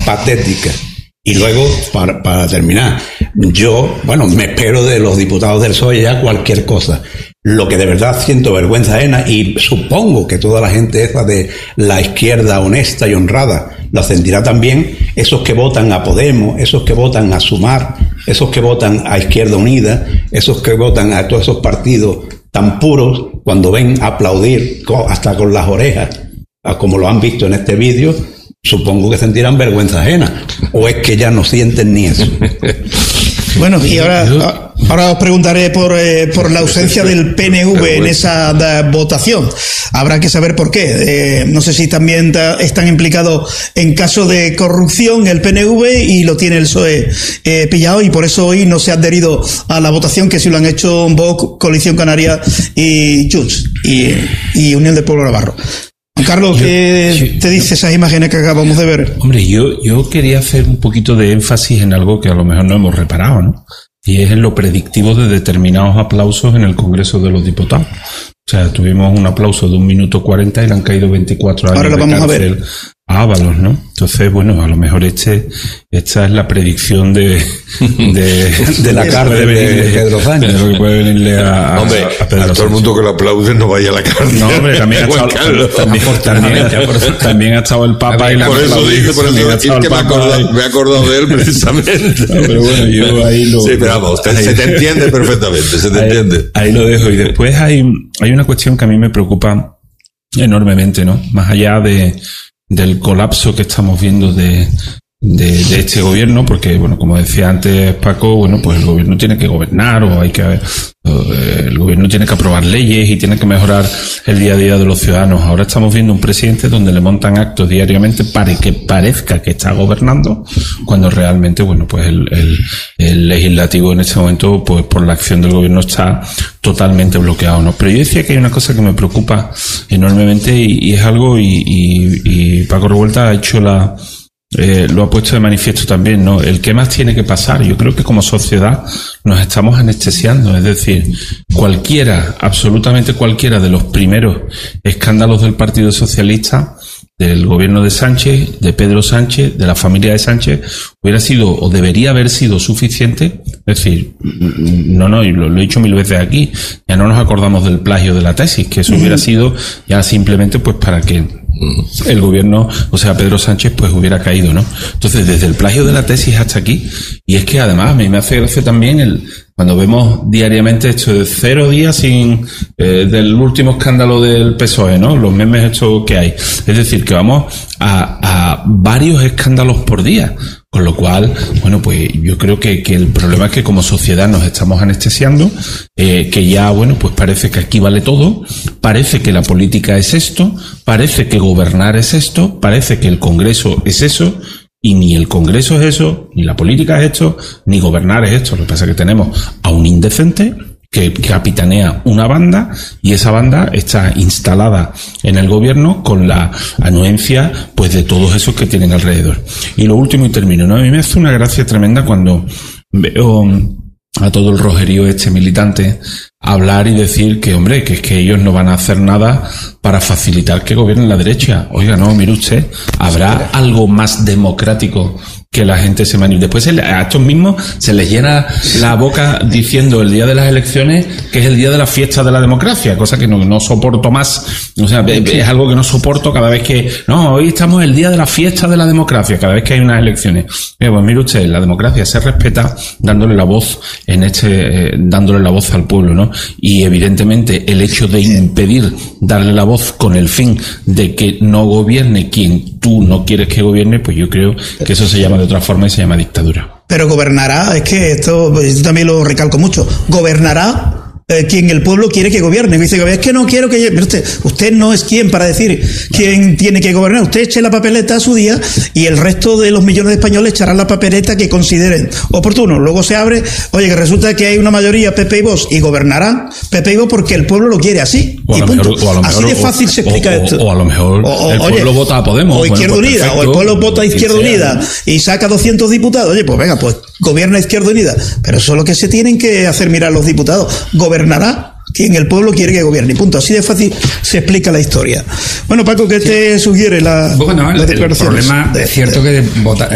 patética. Y luego, para terminar, yo, me espero de los diputados del PSOE ya cualquier cosa. Lo que de verdad siento vergüenza ajena, y supongo que toda la gente esa de la izquierda honesta y honrada lo sentirá también, esos que votan a Podemos, esos que votan a Sumar, esos que votan a Izquierda Unida, esos que votan a todos esos partidos tan puros, cuando ven aplaudir hasta con las orejas, como lo han visto en este vídeo, supongo que sentirán vergüenza ajena, o es que ya no sienten ni eso. Bueno, y ahora os preguntaré por la ausencia del PNV en esa votación. Habrá que saber por qué. No sé si también están implicados en caso de corrupción el PNV y lo tiene el PSOE pillado, y por eso hoy no se ha adherido a la votación, que sí lo han hecho Vox, Coalición Canaria y Junts y Unión del Pueblo Navarro. Carlos, ¿qué te dice esas imágenes que acabamos de ver? Hombre, yo quería hacer un poquito de énfasis en algo que a lo mejor no hemos reparado, ¿no? Y es en lo predictivo de determinados aplausos en el Congreso de los Diputados. O sea, tuvimos un aplauso de 1 minuto 40 y le han caído 24 años de cárcel a Ábalos, ¿no? Entonces, bueno, a lo mejor esta es la predicción de la cárcel de Pedro Sánchez. De lo que puede venirle a Pedro Sánchez. Todo el mundo que lo aplaude no vaya a la cárcel. No, hombre, también ha estado el Papa y por eso dije, me he acordado de él precisamente. Pero bueno, yo ahí lo... Sí, pero vamos, se te entiende perfectamente, entiende. Ahí lo dejo. Y después hay una cuestión que a mí me preocupa enormemente, ¿no? Más allá del colapso que estamos viendo de este gobierno, porque, bueno, como decía antes Paco, bueno, pues el gobierno tiene que gobernar, el gobierno tiene que aprobar leyes y tiene que mejorar el día a día de los ciudadanos. Ahora estamos viendo un presidente donde le montan actos diariamente para que parezca que está gobernando, cuando realmente, bueno, pues el legislativo en este momento, pues por la acción del gobierno está totalmente bloqueado, ¿no? Pero yo decía que hay una cosa que me preocupa enormemente y es algo, y Paco Revuelta ha hecho lo ha puesto de manifiesto también, ¿no? El qué más tiene que pasar. Yo creo que como sociedad nos estamos anestesiando, es decir, absolutamente cualquiera de los primeros escándalos del Partido Socialista, del gobierno de Sánchez, de Pedro Sánchez, de la familia de Sánchez, hubiera sido o debería haber sido suficiente. Es decir, y lo he dicho 1000 veces aquí, ya no nos acordamos del plagio de la tesis, que eso hubiera sido ya simplemente pues para que el gobierno, o sea, Pedro Sánchez, pues hubiera caído, ¿no? Entonces, desde el plagio de la tesis hasta aquí, y es que además a mí me hace gracia también cuando vemos diariamente esto de 0 días sin del último escándalo del PSOE, ¿no? Los memes estos que hay. Es decir, que vamos a varios escándalos por día. Con lo cual, bueno, pues yo creo que el problema es que como sociedad nos estamos anestesiando, que ya, bueno, pues parece que aquí vale todo, parece que la política es esto, parece que gobernar es esto, parece que el Congreso es eso, y ni el Congreso es eso, ni la política es esto, ni gobernar es esto. Lo que pasa es que tenemos a un indecente que capitanea una banda, y esa banda está instalada en el gobierno con la anuencia pues de todos esos que tienen alrededor. Y lo último, y termino, ¿no? A mí me hace una gracia tremenda cuando veo a todo el rojerío militante hablar y decir que, hombre, que es que ellos no van a hacer nada para facilitar que gobierne la derecha. Oiga, no, mire usted, ¿habrá algo más democrático que la gente se manifieste? Después a estos mismos se les llena la boca diciendo el día de las elecciones que es el día de la fiesta de la democracia, cosa que no soporto más. O sea, es algo que no soporto cada vez que... No, hoy estamos el día de la fiesta de la democracia, cada vez que hay unas elecciones. Pues mire usted, la democracia se respeta dándole la voz dándole la voz al pueblo, ¿no? Y evidentemente el hecho de impedir darle la voz con el fin de que no gobierne quien tú no quieres que gobierne, pues yo creo que eso se llama de otra forma y se llama dictadura. Pero gobernará, es que esto yo también lo recalco mucho, gobernará quien el pueblo quiere que gobierne. Dice que es que no quiero que... Pero usted no es quien para decir quién tiene que gobernar. Usted eche la papeleta a su día y el resto de los millones de españoles echarán la papeleta que consideren oportuno. Luego se abre, oye, que resulta que hay una mayoría PP y Vox, y gobernarán PP y Vox porque el pueblo lo quiere así. Y punto. Así de fácil se explica esto. O a lo mejor el pueblo vota a Podemos. O Izquierda Unida, perfecto. O el pueblo vota a Izquierda Unida y saca 200 diputados. Oye, pues venga, pues gobierna Izquierda Unida. Pero eso es lo que se tienen que hacer mirar los diputados. Gobernará quien el pueblo quiere que gobierne, punto. Así de fácil se explica la historia. Bueno, Paco, ¿qué te sugiere la declaración? El problema es cierto que